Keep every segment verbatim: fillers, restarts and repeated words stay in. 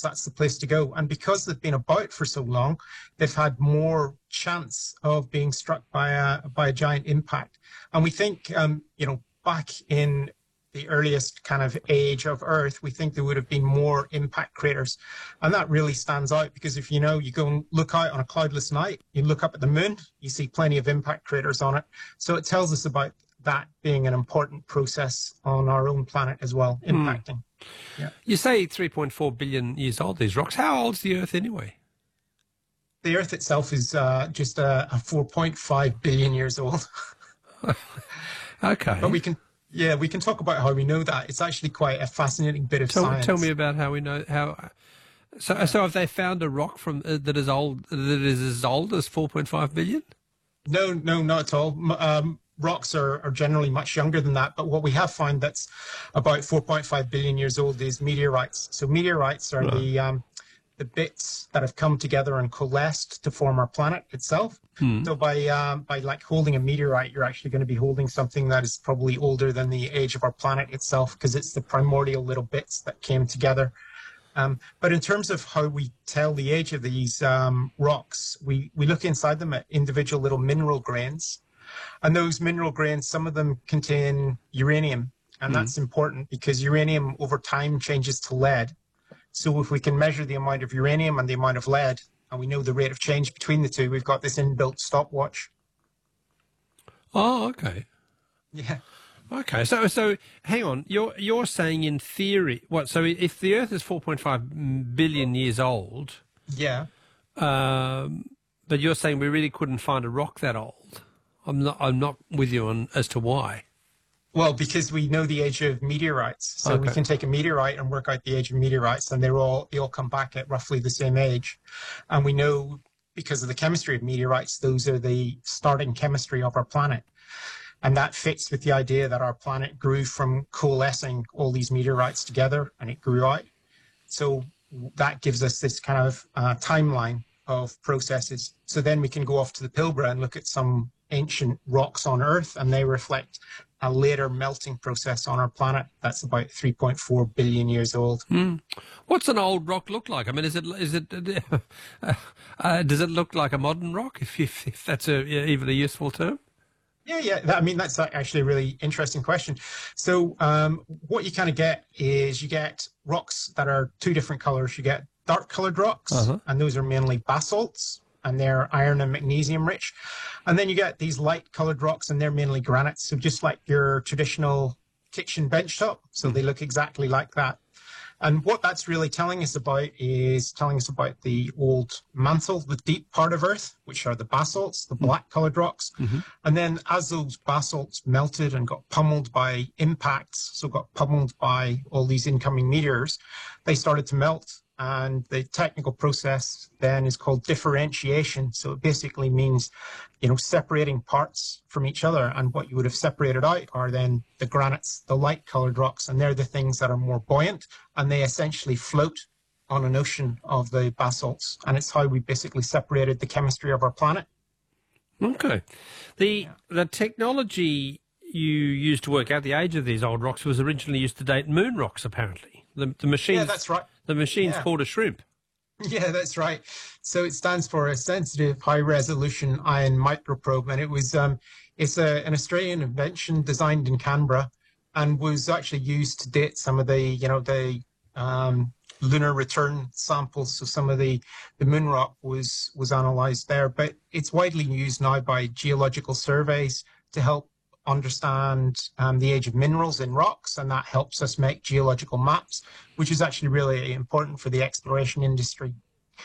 that's the place to go. And because they've been about for so long, they've had more chance of being struck by a by a giant impact. And we think, um, you know, back in the earliest kind of age of Earth, we think there would have been more impact craters. And that really stands out because if you know, you go and look out on a cloudless night, you look up at the moon, you see plenty of impact craters on it. So it tells us about that being an important process on our own planet as well, impacting. Mm. Yeah. You say three point four billion years old, these rocks. How old's the Earth anyway? The Earth itself is uh, just a, a four point five billion years old. Okay. But we can... Yeah, we can talk about how we know that. It's actually quite a fascinating bit of tell, science. Tell me about how we know how. So, so have they found a rock from uh, that is old that is as old as four point five billion? No, no, not at all. Um, rocks are, are generally much younger than that. But what we have found that's about four point five billion years old is meteorites. So meteorites are right. the um, the bits that have come together and coalesced to form our planet itself. Hmm. So by um, by like holding a meteorite, you're actually going to be holding something that is probably older than the age of our planet itself because it's the primordial little bits that came together. Um, but in terms of how we tell the age of these um, rocks, we, we look inside them at individual little mineral grains. And those mineral grains, some of them contain uranium. And hmm. that's important because uranium over time changes to lead. So if we can measure the amount of uranium and the amount of lead, and we know the rate of change between the two, we've got this inbuilt stopwatch. Oh, okay. Yeah. Okay. So, so hang on. You're you're saying in theory, what? So if the Earth is four point five billion years old, yeah. Um, but you're saying we really couldn't find a rock that old. I'm not. I'm not with you on as to why. Well, because we know the age of meteorites, so okay. we can take a meteorite and work out the age of meteorites, and they're all they all come back at roughly the same age. And we know because of the chemistry of meteorites, those are the starting chemistry of our planet, and that fits with the idea that our planet grew from coalescing all these meteorites together, and it grew out. So that gives us this kind of uh, timeline of processes. So then we can go off to the Pilbara and look at some ancient rocks on Earth, and they reflect a later melting process on our planet that's about three point four billion years old. Mm. What's an old rock look like? I mean, is it is it uh, uh, does it look like a modern rock? If if, if that's a, even a useful term. Yeah, yeah. That, I mean, that's actually a really interesting question. So, um, what you kind of get is you get rocks that are two different colors. You get dark-colored rocks, uh-huh. and those are mainly basalts, and they're iron and magnesium rich. And then you get these light colored rocks, and they're mainly granites. So just like your traditional kitchen bench top. So they look exactly like that. And what that's really telling us about is telling us about the old mantle, the deep part of Earth, which are the basalts, the black colored rocks. Mm-hmm. And then as those basalts melted and got pummeled by impacts, so got pummeled by all these incoming meteors, they started to melt. And the technical process then is called differentiation. So it basically means, you know, separating parts from each other. And what you would have separated out are then the granites, the light colored rocks, and they're the things that are more buoyant, and they essentially float on an ocean of the basalts. And it's how we basically separated the chemistry of our planet. Okay. The, the technology you used to work out the age of these old rocks was originally used to date moon rocks, apparently. The, the machines, yeah, that's right. The machine's yeah. called a shrimp. Yeah, that's right. So it stands for a sensitive high-resolution ion microprobe, and it was um, it's a, an Australian invention designed in Canberra, and was actually used to date some of the you know the um, lunar return samples. So some of the the moon rock was was analysed there, but it's widely used now by geological surveys to help understand um, the age of minerals in rocks, and that helps us make geological maps, which is actually really important for the exploration industry.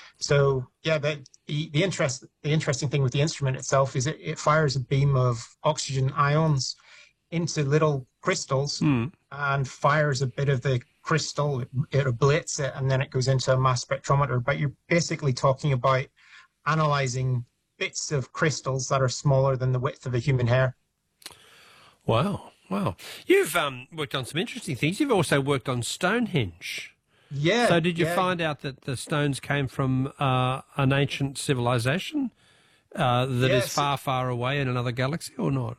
So yeah, the the, the interest the interesting thing with the instrument itself is it, it fires a beam of oxygen ions into little crystals mm. and fires a bit of the crystal, it, it ablates it, and then it goes into a mass spectrometer. But you're basically talking about analyzing bits of crystals that are smaller than the width of a human hair. Wow, wow. You've um, worked on some interesting things. You've also worked on Stonehenge. Yeah. So did you yeah. find out that the stones came from uh, an ancient civilization uh, that yes. is far, far away in another galaxy, or not?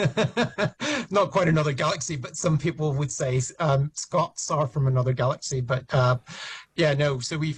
Not quite another galaxy, but some people would say um, Scots are from another galaxy. But uh, yeah, no. So we